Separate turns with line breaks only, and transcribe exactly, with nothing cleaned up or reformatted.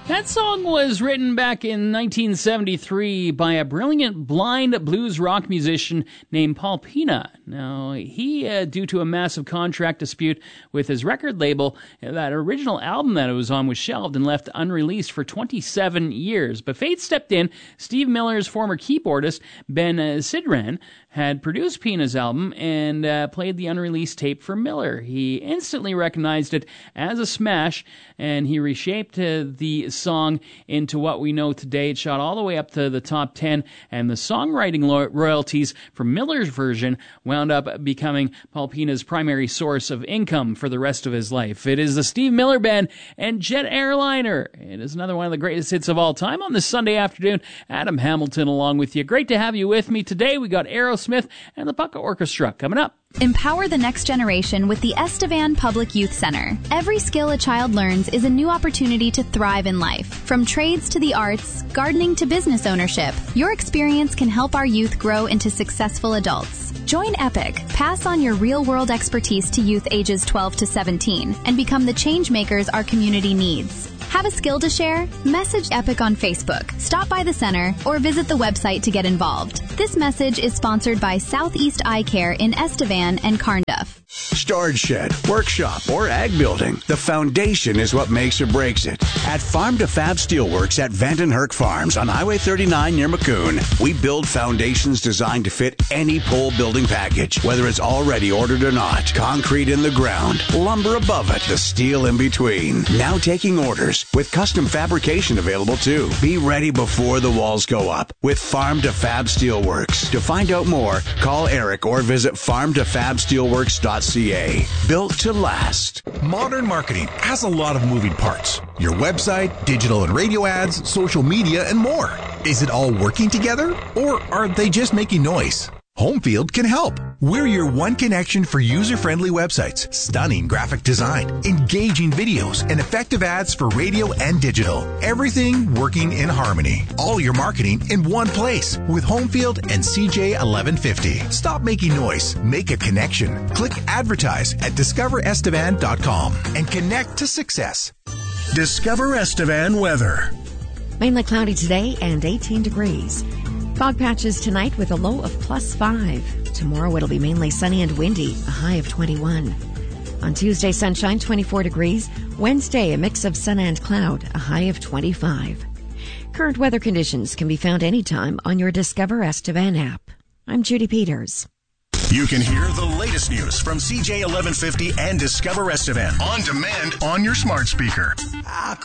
That song was written back in nineteen seventy-three by a brilliant blind blues rock musician named Paul Pina. Now, he, uh, due to a massive contract dispute with his record label, that original album that it was on was shelved and left unreleased for twenty-seven years. But fate stepped in. Steve Miller's former keyboardist, Ben uh, Sidran, had produced Pina's album and uh, played the unreleased tape for Miller. He instantly recognized it as a smash, and he reshaped uh, the song into what we know today. It shot all the way up to the top ten, and the songwriting lo- royalties from Miller's version wound up becoming Paul Pina's primary source of income for the rest of his life. It is the Steve Miller Band and Jet Airliner. It is another one of the greatest hits of all time on this Sunday afternoon. Adam Hamilton along with you. Great to have you with me today. We got Aerosmith and the Pucka Orchestra coming up.
Empower the next generation with the Estevan Public Youth Center. Every skill a child learns is a new opportunity to thrive in life. From trades to the arts, gardening to business ownership, your experience can help our youth grow into successful adults. Join EPIC. Pass on your real-world expertise to youth ages twelve to seventeen and become the change makers our community needs. Have a skill to share? Message EPIC on Facebook, stop by the center, or visit the website to get involved. This message is sponsored by Southeast Eye Care in Estevan and Carnduff.
Storage shed, workshop, or ag building, the foundation is what makes or breaks it. At Farm to Fab Steelworks at Vandenherk Farms on Highway thirty-nine near Maccoon, we build foundations designed to fit any pole building package, whether it's already ordered or not. Concrete in the ground, lumber above it, the steel in between. Now taking orders with custom fabrication available too. Be ready before the walls go up with Farm to Fab Steelworks. To find out more, call Eric or visit farm to fab steelworks dot c a. Built to last.
Modern marketing has a lot of moving parts. Your website, digital and radio ads, social media, and more. Is it all working together, or are they just making noise? Homefield can help. We're your one connection for user-friendly websites, stunning graphic design, engaging videos, and effective ads for radio and digital. Everything working in harmony. All your marketing in one place with Homefield and C J eleven fifty. Stop making noise. Make a connection. Click advertise at discover estevan dot com and connect to success.
Discover Estevan weather.
Mainly cloudy today and eighteen degrees. Fog patches tonight with a low of plus five. Tomorrow it'll be mainly sunny and windy, a high of twenty-one. On Tuesday, sunshine, twenty-four degrees. Wednesday, a mix of sun and cloud, a high of twenty-five. Current weather conditions can be found anytime on your Discover Estevan app. I'm Judy Peters.
You can hear the latest news from C J eleven fifty and Discover Estevan on demand on your smart speaker.